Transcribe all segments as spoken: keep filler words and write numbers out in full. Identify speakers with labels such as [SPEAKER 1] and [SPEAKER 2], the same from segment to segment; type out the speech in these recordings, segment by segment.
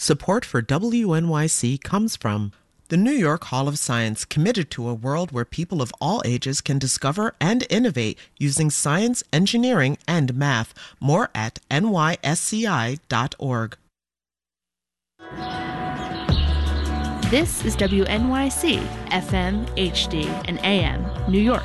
[SPEAKER 1] Support for W N Y C comes from the New York Hall of Science, committed to a world where people of all ages can discover and innovate using science, engineering, and math. More at N Y S C I dot org.
[SPEAKER 2] This is W N Y C, F M, H D, and A M, New York.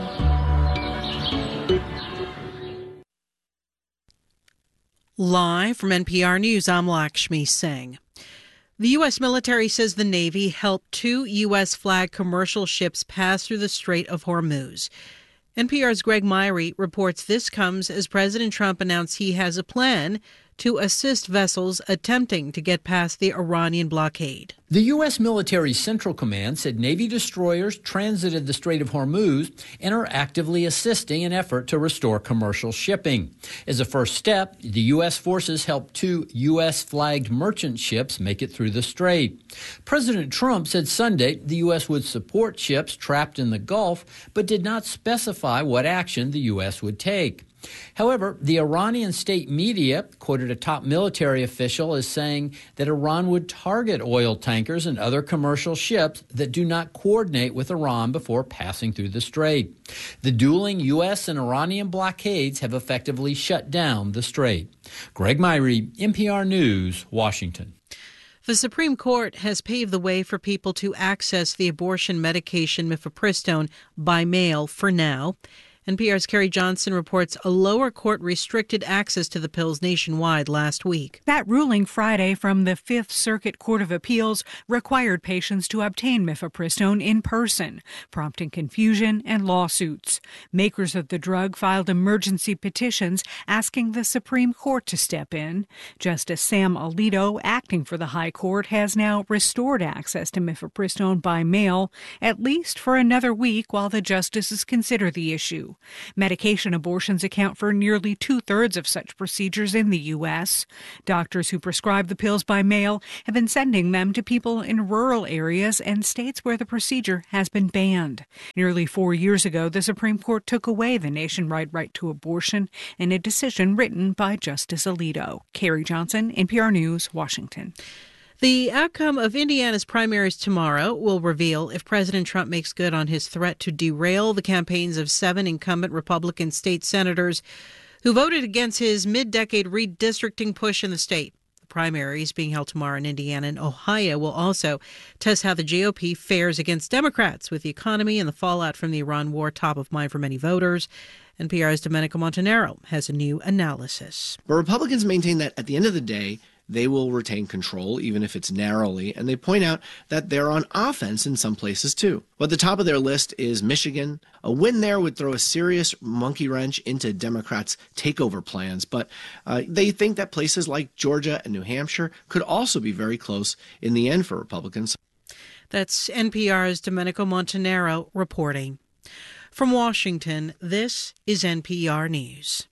[SPEAKER 3] Live from N P R News, I'm Lakshmi Singh. The U S military says the Navy helped two U S-flagged commercial ships pass through the Strait of Hormuz. N P R's Greg Myrie reports this comes as President Trump announced he has a plan to assist vessels attempting to get past the Iranian blockade.
[SPEAKER 4] The U S military Central Command said Navy destroyers transited the Strait of Hormuz and are actively assisting an effort to restore commercial shipping. As a first step, the U S forces helped two U S-flagged merchant ships make it through the strait. President Trump said Sunday the U S would support ships trapped in the Gulf, but did not specify what action the U S would take. However, the Iranian state media quoted a top military official as saying that Iran would target oil tankers and other commercial ships that do not coordinate with Iran before passing through the strait. The dueling U S and Iranian blockades have effectively shut down the strait. Greg Myrie, N P R News, Washington.
[SPEAKER 3] The Supreme Court has paved the way for people to access the abortion medication mifepristone by mail for now. N P R's Carrie Johnson reports a lower court restricted access to the pills nationwide last week.
[SPEAKER 5] That ruling Friday from the Fifth Circuit Court of Appeals required patients to obtain mifepristone in person, prompting confusion and lawsuits. Makers of the drug filed emergency petitions asking the Supreme Court to step in. Justice Sam Alito, acting for the High Court, has now restored access to mifepristone by mail, at least for another week while the justices consider the issue. Medication abortions account for nearly two-thirds of such procedures in the U S. Doctors who prescribe the pills by mail have been sending them to people in rural areas and states where the procedure has been banned. Nearly four years ago, the Supreme Court took away the nationwide right to abortion in a decision written by Justice Alito. Carrie Johnson, N P R News, Washington.
[SPEAKER 3] The outcome of Indiana's primaries tomorrow will reveal if President Trump makes good on his threat to derail the campaigns of seven incumbent Republican state senators who voted against his mid-decade redistricting push in the state. The primaries being held tomorrow in Indiana and Ohio will also test how the G O P fares against Democrats, with the economy and the fallout from the Iran war top of mind for many voters. N P R's Domenico Montanaro has a new analysis.
[SPEAKER 6] But Republicans maintain that at the end of the day, they will retain control, even if it's narrowly, and they point out that they're on offense in some places too. But the top of their list is Michigan. A win there would throw a serious monkey wrench into Democrats' takeover plans, but uh, they think that places like Georgia and New Hampshire could also be very close in the end for Republicans.
[SPEAKER 3] That's N P R's Domenico Montanaro reporting. From Washington, this is N P R News.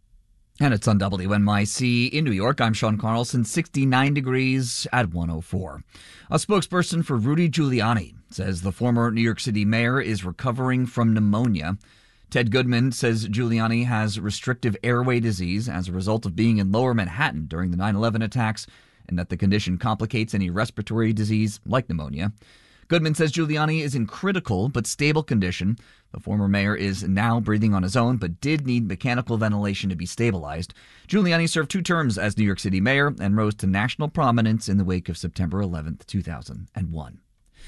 [SPEAKER 7] And it's on W N Y C in New York. I'm Sean Carlson, sixty-nine degrees at one oh four. A spokesperson for Rudy Giuliani says the former New York City mayor is recovering from pneumonia. Ted Goodman says Giuliani has restrictive airway disease as a result of being in Lower Manhattan during the nine eleven attacks, and that the condition complicates any respiratory disease like pneumonia. Goodman says Giuliani is in critical but stable condition. The former mayor is now breathing on his own, but did need mechanical ventilation to be stabilized. Giuliani served two terms as New York City mayor and rose to national prominence in the wake of September eleventh, two thousand one.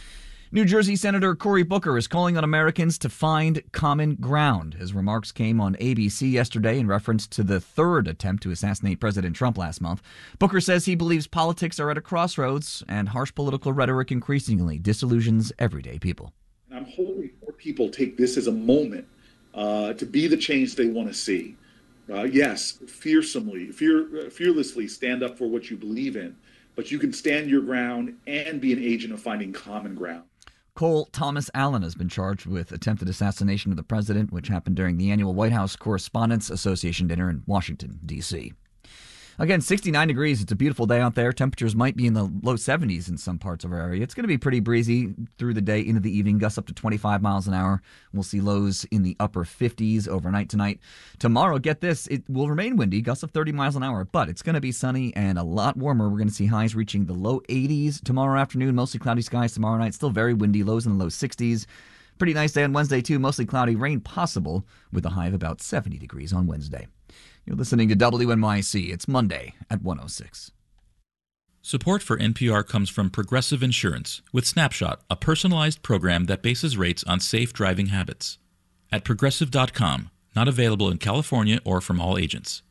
[SPEAKER 7] New Jersey Senator Cory Booker is calling on Americans to find common ground. His remarks came on A B C yesterday in reference to the third attempt to assassinate President Trump last month. Booker says he believes politics are at a crossroads and harsh political rhetoric increasingly disillusions everyday people.
[SPEAKER 8] And I'm hoping more people take this as a moment uh, to be the change they want to see. Uh, yes, fearsomely, fear, fearlessly stand up for what you believe in, but you can stand your ground and be an agent of finding common ground.
[SPEAKER 7] Cole Thomas Allen has been charged with attempted assassination of the president, which happened during the annual White House Correspondents Association dinner in Washington, D C Again, sixty-nine degrees. It's a beautiful day out there. Temperatures might be in the low seventies in some parts of our area. It's going to be pretty breezy through the day into the evening, gusts up to twenty-five miles an hour. We'll see lows in the upper fifties overnight tonight. Tomorrow, get this, it will remain windy, gusts of thirty miles an hour, but it's going to be sunny and a lot warmer. We're going to see highs reaching the low eighties tomorrow afternoon, mostly cloudy skies tomorrow night. Still very windy, lows in the low sixties. Pretty nice day on Wednesday, too. Mostly cloudy, rain possible with a high of about seventy degrees on Wednesday. You're listening to W N Y C. It's Monday at one oh six.
[SPEAKER 9] Support for N P R comes from Progressive Insurance with Snapshot, a personalized program that bases rates on safe driving habits. At progressive dot com, not available in California or from all agents.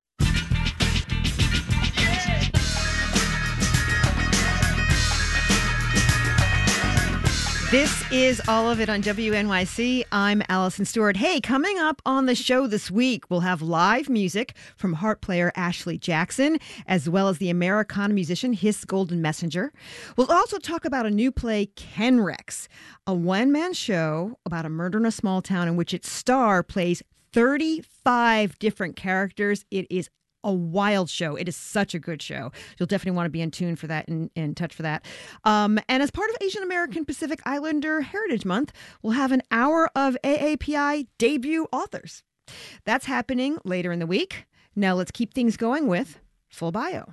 [SPEAKER 10] This is All of It on W N Y C. I'm Allison Stewart. Hey, coming up on the show this week, we'll have live music from harp player Ashley Jackson, as well as the Americana musician Hiss Golden Messenger. We'll also talk about a new play, Ken Rex, a one-man show about a murder in a small town in which its star plays thirty-five different characters. It is a wild show. It is such a good show. You'll definitely want to be in tune for that and in touch for that. Um, and as part of Asian American Pacific Islander Heritage Month, we'll have an hour of A A P I debut authors. That's happening later in the week. Now let's keep things going with Full Bio.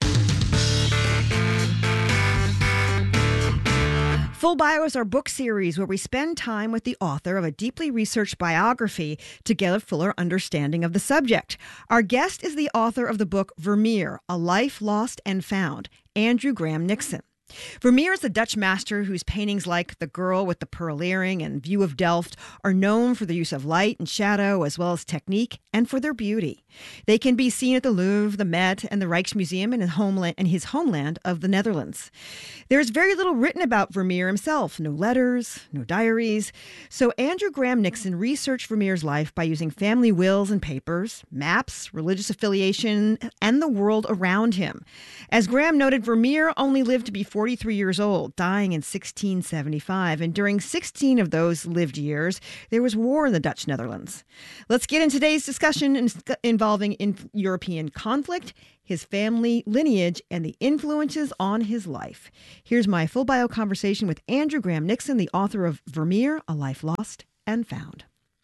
[SPEAKER 10] Full Bio is our book series where we spend time with the author of a deeply researched biography to get a fuller understanding of the subject. Our guest is the author of the book Vermeer, A Life Lost and Found, Andrew Graham Nixon. Vermeer is a Dutch master whose paintings like The Girl with the Pearl Earring and View of Delft are known for the use of light and shadow as well as technique and for their beauty. They can be seen at the Louvre, the Met, and the Rijksmuseum in his homeland, in his homeland of the Netherlands. There is very little written about Vermeer himself, no letters, no diaries. So Andrew Graham Nixon researched Vermeer's life by using family wills and papers, maps, religious affiliation, and the world around him. As Graham noted, Vermeer only lived to be forty-three years old, dying in sixteen seventy-five. And during sixteen of those lived years, there was war in the Dutch Netherlands. Let's get in today's discussion involving in European conflict, his family lineage, and the influences on his life. Here's my full bio conversation with Andrew Graham Nixon, the author of Vermeer, A Life Lost and Found.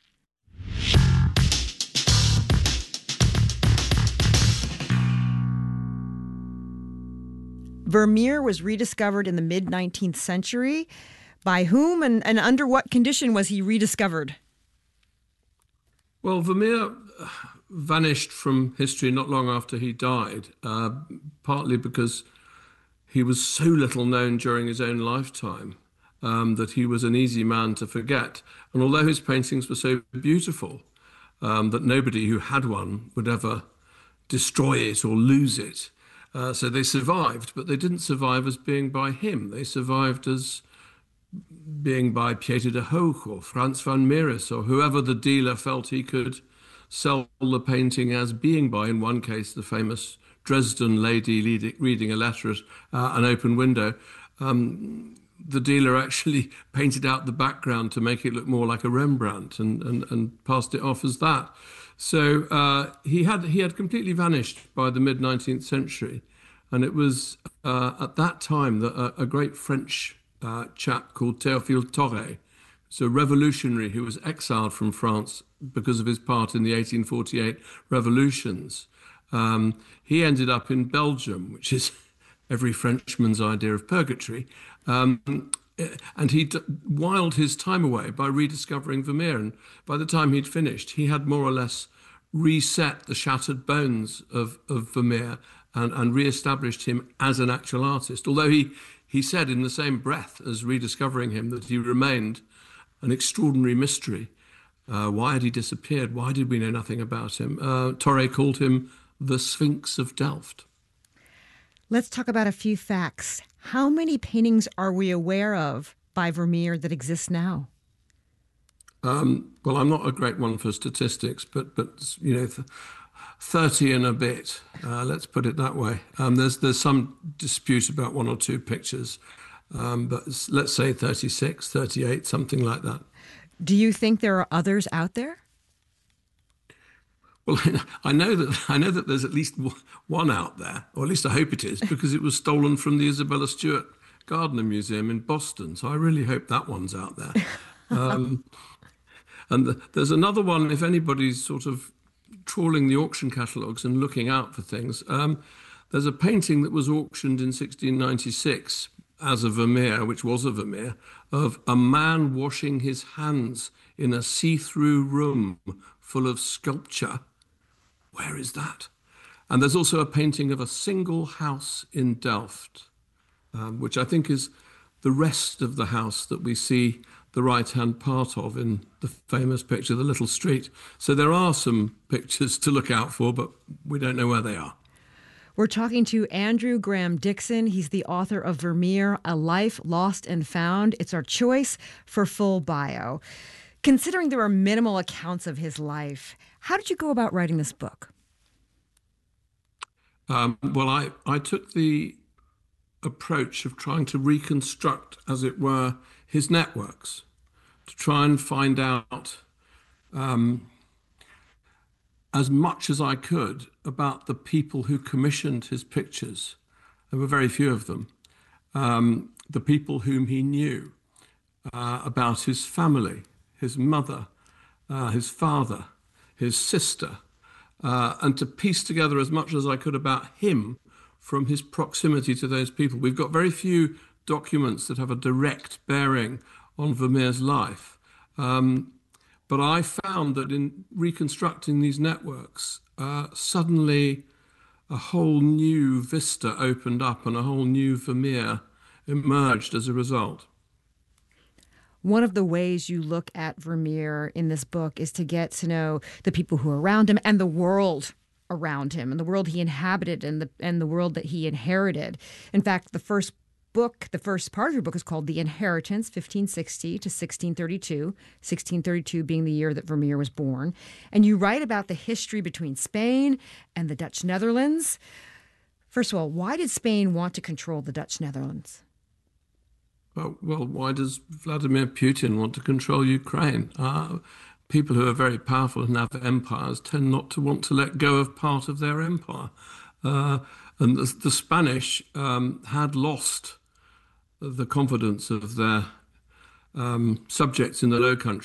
[SPEAKER 10] Vermeer was rediscovered in the mid-nineteenth century. By whom and, and under what condition was he rediscovered?
[SPEAKER 11] Well, Vermeer vanished from history not long after he died, uh, partly because he was so little known during his own lifetime um, that he was an easy man to forget. And although his paintings were so beautiful um, that nobody who had one would ever destroy it or lose it, Uh, so they survived, but they didn't survive as being by him. They survived as being by Pieter de Hoogh or Frans van Mieris or whoever the dealer felt he could sell the painting as being by. In one case, the famous Dresden lady leading, reading a letter at uh, an open window. Um, the dealer actually painted out the background to make it look more like a Rembrandt and, and, and passed it off as that. So uh, he had he had completely vanished by the mid-nineteenth century. And it was uh, at that time that a, a great French uh, chap called Théophile Thoré, so a revolutionary who was exiled from France because of his part in the eighteen forty-eight revolutions. Um, he ended up in Belgium, which is every Frenchman's idea of purgatory. Um, And he whiled his time away by rediscovering Vermeer. And by the time he'd finished, he had more or less reset the shattered bones of, of Vermeer and, and re-established him as an actual artist. Although he, he said in the same breath as rediscovering him that he remained an extraordinary mystery. Uh, why had he disappeared? Why did we know nothing about him? Uh, Thoré called him the Sphinx of Delft.
[SPEAKER 10] Let's talk about a few facts. How many paintings are we aware of by Vermeer that exist now?
[SPEAKER 11] Um, well, I'm not a great one for statistics, but but you know, th- thirty and a bit. Uh, let's put it that way. Um, there's there's some dispute about one or two pictures, um, but let's say thirty-six, thirty-eight, something like that.
[SPEAKER 10] Do you think there are others out there?
[SPEAKER 11] Well, I know that I know that there's at least one out there, or at least I hope it is, because it was stolen from the Isabella Stewart Gardner Museum in Boston. So I really hope that one's out there. Um, and the, there's another one, if anybody's sort of trawling the auction catalogues and looking out for things. Um, there's a painting that was auctioned in sixteen ninety-six as a Vermeer, which was a Vermeer, of a man washing his hands in a see-through room full of sculpture. Where is that? And there's also a painting of a single house in Delft, um, which I think is the rest of the house that we see the right-hand part of in the famous picture, The Little Street. So there are some pictures to look out for, but we don't know where they are.
[SPEAKER 10] We're talking to Andrew Graham Dixon. He's the author of Vermeer, A Life Lost and Found. It's our choice for full bio. Considering there are minimal accounts of his life, how did you go about writing this book?
[SPEAKER 11] Um, well, I, I took the approach of trying to reconstruct, as it were, his networks, to try and find out um, as much as I could about the people who commissioned his pictures. There were very few of them. Um, the people whom he knew, uh, about his family, his mother, uh, his father, his sister, uh, and to piece together as much as I could about him from his proximity to those people. We've got very few documents that have a direct bearing on Vermeer's life. Um, but I found that in reconstructing these networks, uh, suddenly a whole new vista opened up and a whole new Vermeer emerged as a result.
[SPEAKER 10] One of the ways you look at Vermeer in this book is to get to know the people who are around him and the world around him and the world he inhabited and the and the world that he inherited. In fact, the first book, the first part of your book is called The Inheritance, fifteen sixty to sixteen thirty-two, sixteen thirty-two being the year that Vermeer was born. And you write about the history between Spain and the Dutch Netherlands. First of all, why did Spain want to control the Dutch Netherlands?
[SPEAKER 11] Well, well why does Vladimir Putin want to control Ukraine? Uh, people who are very powerful and have empires tend not to want to let go of part of their empire. Uh, and the, the Spanish um, had lost the confidence of their um, subjects in the Low Countries.